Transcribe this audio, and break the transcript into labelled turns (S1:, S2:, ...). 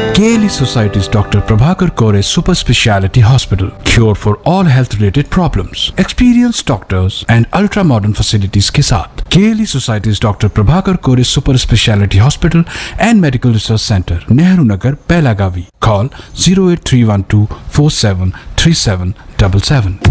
S1: KLE Society's Dr. Prabhakar Kore Super Speciality Hospital. Cure for all health related problems. Experienced doctors and ultra modern facilities के साथ KLE Society's Dr. Prabhakar Kore Super Speciality Hospital and Medical Research Center, Nehru Nagar, Pelagavi. Call 08312 473777.